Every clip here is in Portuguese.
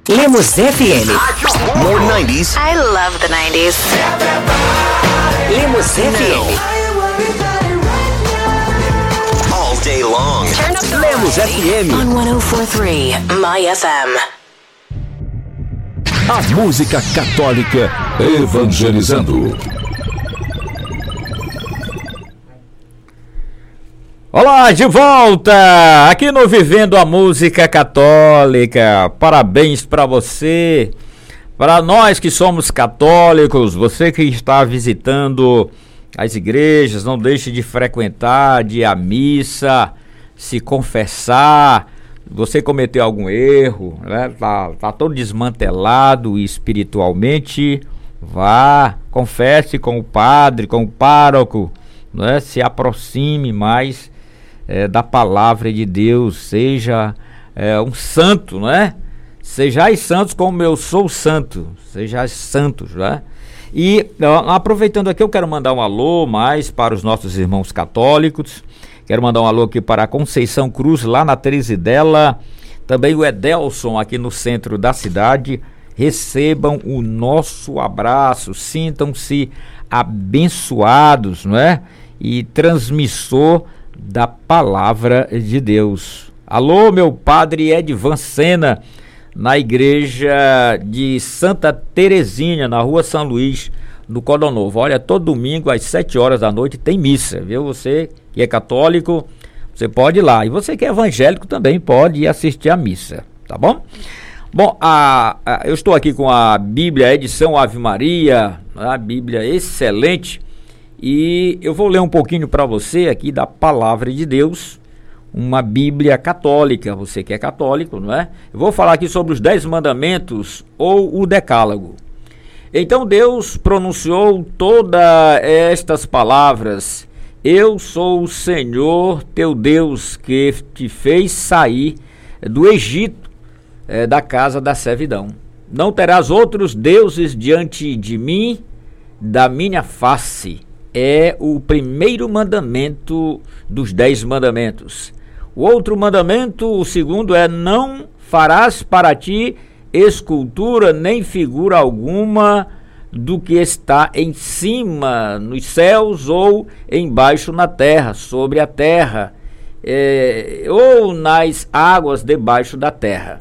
Lemos FM. More 90s. I love the 90s. Lemos FM. All day long. Turn up the Lemos FM. on 104.3 My FM. A música católica evangelizando. Olá, de volta aqui no Vivendo a Música Católica. Parabéns para você, para nós que somos católicos, você que está visitando as igrejas, não deixe de frequentar, de ir à missa, se confessar. Você cometeu algum erro, né? Tá todo desmantelado espiritualmente, vá, confesse com o padre, com o pároco, né? Se aproxime mais da palavra de Deus, seja um santo, né? Sejais santos como eu sou santo, sejais santos, né? E aproveitando aqui, eu quero mandar um alô mais para os nossos irmãos católicos. Quero mandar um alô aqui para a Conceição Cruz, lá na Teresidela, também o Edelson aqui no centro da cidade. Recebam o nosso abraço, sintam-se abençoados, não é? E transmissor da palavra de Deus. Alô, meu padre Edvan Sena, na igreja de Santa Terezinha, na rua São Luís, no Cordão Novo. Olha, todo domingo às 7 horas da noite tem missa, viu? Você que é católico, você pode ir lá. E você que é evangélico também pode ir assistir a missa, tá bom? Bom, eu estou aqui com a Bíblia, edição Ave Maria, a Bíblia excelente, e eu vou ler um pouquinho para você aqui da Palavra de Deus, uma Bíblia católica, você que é católico, não é? Eu vou falar aqui sobre os 10 mandamentos ou o Decálogo. Então Deus pronunciou todas estas palavras: eu sou o Senhor teu Deus que te fez sair do Egito, da casa da servidão. Não terás outros deuses diante de mim, da minha face. É o primeiro mandamento dos 10 mandamentos. O outro mandamento, o segundo, é: não farás para ti escultura nem figura alguma do que está em cima nos céus ou embaixo na terra, sobre a terra, ou nas águas debaixo da terra.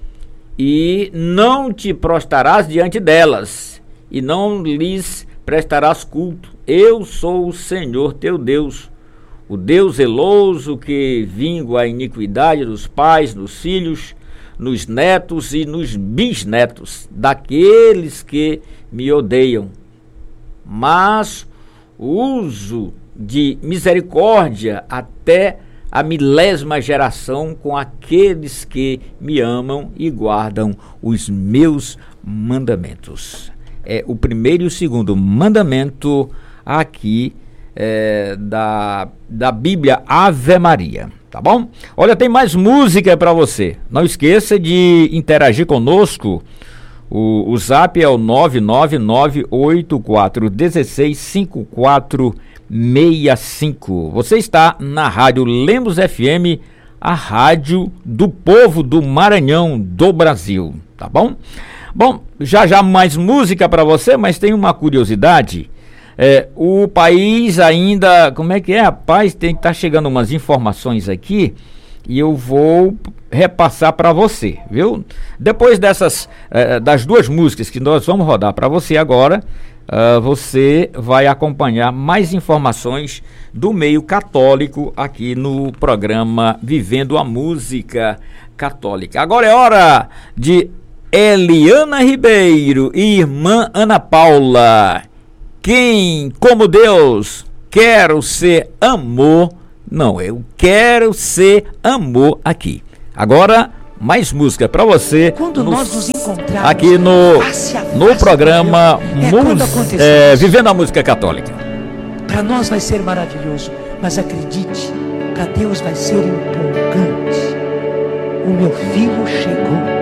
E não te prostrarás diante delas, e não lhes prestarás culto. Eu sou o Senhor teu Deus, o Deus zeloso que vingo a iniquidade dos pais, nos filhos, nos netos e nos bisnetos daqueles que me odeiam, mas uso de misericórdia até a 1000ª geração com aqueles que me amam e guardam os meus mandamentos. É o primeiro e o segundo mandamento aqui da Bíblia Ave Maria, tá bom? Olha, tem mais música para você. Não esqueça de interagir conosco. O zap é o 99984165465. Você está na Rádio Lemos FM, a rádio do povo do Maranhão, do Brasil, tá bom? Bom, já mais música para você, mas tem uma curiosidade. O país ainda, como é que é, rapaz? Tá chegando umas informações aqui e eu vou repassar para você, viu? Depois das 2 músicas que nós vamos rodar para você agora, você vai acompanhar mais informações do meio católico aqui no programa Vivendo a Música Católica. Agora é hora de Eliana Ribeiro e irmã Ana Paula. Quem, como Deus, quero ser amor. Não, eu quero ser amor aqui. Agora, mais música para você. Quando nós nos encontrarmos aqui no programa Vivendo a Música Católica. Para nós vai ser maravilhoso, mas acredite, para Deus vai ser empolgante. O meu filho chegou.